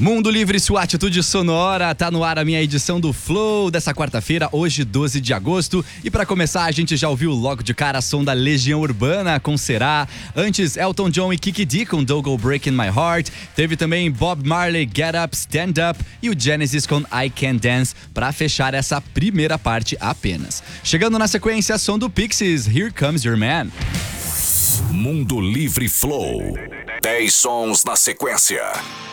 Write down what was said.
Mundo Livre, sua atitude sonora, tá no ar a minha edição do Flow dessa quarta-feira, hoje 12 de agosto. E pra começar, a gente já ouviu logo de cara a som da Legião Urbana com Será. Antes, Elton John e Kiki Dee com Don't Go Breaking My Heart. Teve também Bob Marley, Get Up, Stand Up e o Genesis com I Can Dance pra fechar essa primeira parte apenas. Chegando na sequência, som do Pixies, Here Comes Your Man. Mundo Livre Flow. 10 sons na sequência.